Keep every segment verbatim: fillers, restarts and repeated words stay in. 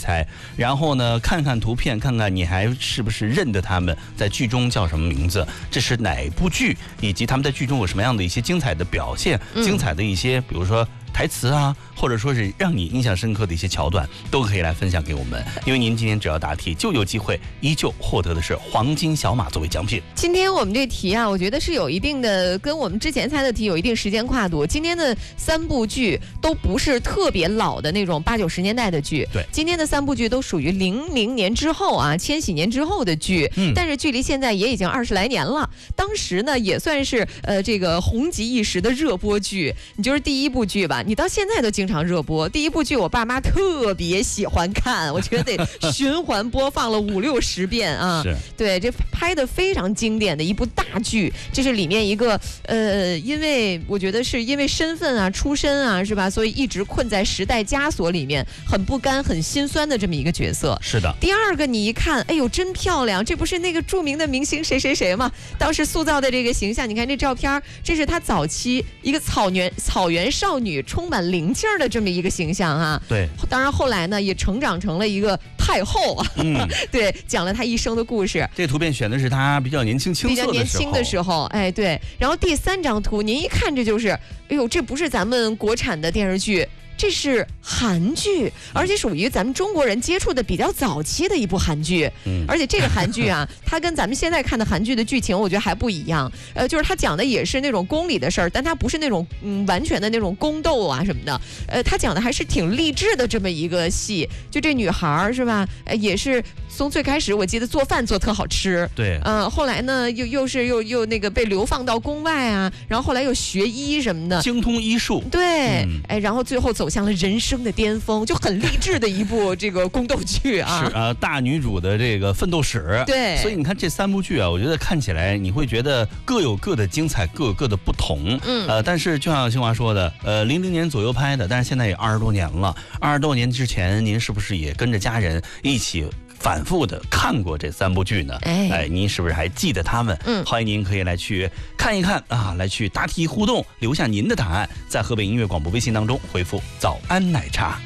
猜，然后呢，看看图片，看看你还是不是认得他们，在剧中叫什么名字，这是哪部剧，以及他们在剧中有什么样的一些精彩的表现，嗯、精彩的一些，比如说台词啊，或者说是让你印象深刻的一些桥段，都可以来分享给我们。因为您今天只要答题，就有机会依旧获得的是黄金小马作为奖品。 今天我们这题啊，我觉得是有一定的跟我们之前猜的题有一定时间跨度。今天的三部剧都不是特别老的那种八九十年代的剧， 对， 今天的三部剧都属于零零年之后啊，千禧年之后的剧，嗯，但是距离现在也已经二十来年了。当时呢，也算是呃这个红极一时的热播剧。你就是第一部剧吧，你到现在都经常热播。第一部剧我爸妈特别喜欢看，我觉得得循环播放了五六十遍啊。 是， 对，这拍的非常经典的一部大剧，这是里面一个呃，因为我觉得是因为身份啊、出身啊，是吧？所以一直困在时代枷锁里面，很不甘、很心酸的这么一个角色。 是的。 第二个，你一看，哎呦，真漂亮！这不是那个著名的明星谁谁谁吗？当时塑造的这个形象，你看这照片，这是她早期一个草原草原少女，充满灵劲儿的这么一个形象啊。 对。 当然后来呢，也成长成了一个太后。嗯，对，讲了她一生的故事。 这图片选的是她比较年轻青涩的时候。 比较年轻的时候，哎，对。然后第三张图，您一看这就是，哎呦，这不是咱们国产的电视剧。这是韩剧，而且属于咱们中国人接触的比较早期的一部韩剧。嗯，而且这个韩剧啊，它跟咱们现在看的韩剧的剧情，我觉得还不一样。呃，就是它讲的也是那种宫里的事儿，但它不是那种嗯完全的那种宫斗啊什么的。呃，它讲的还是挺励志的这么一个戏。就这女孩儿是吧？呃，也是从最开始我记得做饭做特好吃。 对。 呃，后来呢又又是又又那个被流放到宫外啊，然后后来又学医什么的， 精通医术。 对，嗯、哎，然后最后走。走向了人生的巅峰，就很励志的一部这个宫斗剧啊， 是啊，大女主的这个奋斗史。 对， 所以你看这三部剧啊，我觉得看起来你会觉得各有各的精彩，各有各的不同。嗯，呃，但是就像新华说的，呃，零零年左右拍的，但是现在也二十多年了。二十多年之前，您是不是也跟着家人一起反复的看过这三部剧呢？哎，哎，您是不是还记得他们？嗯，欢迎您可以来去看一看啊，来去答题互动，留下您的答案，在河北音乐广播微信当中回复早安奶茶。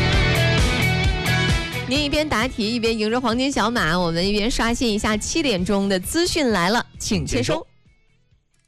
您一边答题一边迎着黄金小马，我们一边刷新一下七点钟的资讯来了，请接收。